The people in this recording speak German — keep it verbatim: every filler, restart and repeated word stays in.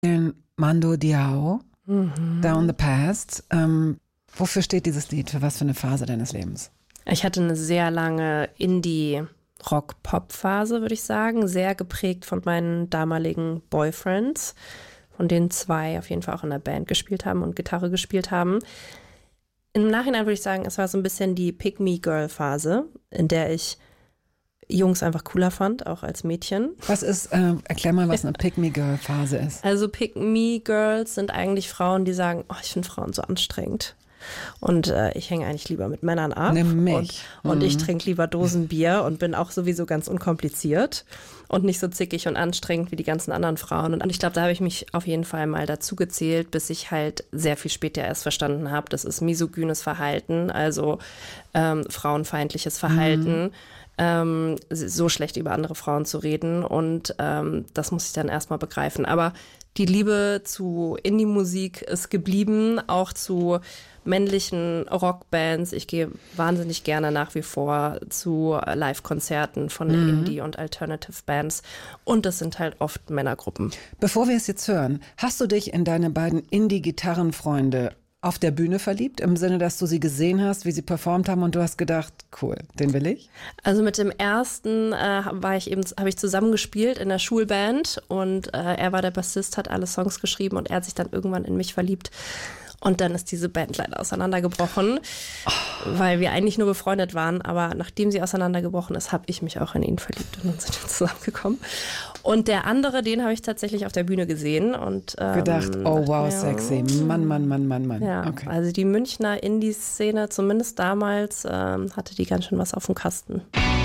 Mando Diao, Mhm. Down the Past. Ähm, wofür steht dieses Lied? Für was für eine Phase deines Lebens? Ich hatte eine sehr lange Indie-Rock-Pop-Phase, würde ich sagen. Sehr geprägt von meinen damaligen Boyfriends, von denen zwei auf jeden Fall auch in der Band gespielt haben und Gitarre gespielt haben. Im Nachhinein würde ich sagen, es war so ein bisschen die Pick-Me-Girl-Phase, in der ich Jungs einfach cooler fand, auch als Mädchen. Was ist, äh, erklär mal, was eine Pick-Me-Girl-Phase ist. Also Pick-Me-Girls sind eigentlich Frauen, die sagen, oh, ich finde Frauen so anstrengend. Und äh, ich hänge eigentlich lieber mit Männern ab. Nimm mich. Und, und Mhm. ich trinke lieber Dosenbier und bin auch sowieso ganz unkompliziert und nicht so zickig und anstrengend wie die ganzen anderen Frauen. Und ich glaube, da habe ich mich auf jeden Fall mal dazu gezählt, bis ich halt sehr viel später erst verstanden habe, das ist misogynes Verhalten, also ähm, frauenfeindliches Verhalten. Mhm. Ähm, so schlecht über andere Frauen zu reden und ähm, das muss ich dann erstmal begreifen. Aber die Liebe zu Indie-Musik ist geblieben, auch zu männlichen Rockbands. Ich gehe wahnsinnig gerne nach wie vor zu Live-Konzerten von Mhm. Indie- und Alternative-Bands und das sind halt oft Männergruppen. Bevor wir es jetzt hören, hast du dich in deine beiden Indie-Gitarrenfreunde auf der Bühne verliebt, im Sinne, dass du sie gesehen hast, wie sie performt haben und du hast gedacht, cool, den will ich? Also mit dem ersten äh, war ich eben, habe ich zusammen gespielt in der Schulband und äh, er war der Bassist, hat alle Songs geschrieben und er hat sich dann irgendwann in mich verliebt. Und dann ist diese Band leider auseinandergebrochen, oh. weil wir eigentlich nur befreundet waren. Aber nachdem sie auseinandergebrochen ist, habe ich mich auch in ihn verliebt und dann sind wir zusammengekommen. Und der andere, den habe ich tatsächlich auf der Bühne gesehen und ähm, gedacht, oh wow, mir, sexy, Mann, Mann, Mann, Mann, Mann. Ja, okay. Also die Münchner Indie-Szene, zumindest damals, ähm, hatte die ganz schön was auf dem Kasten.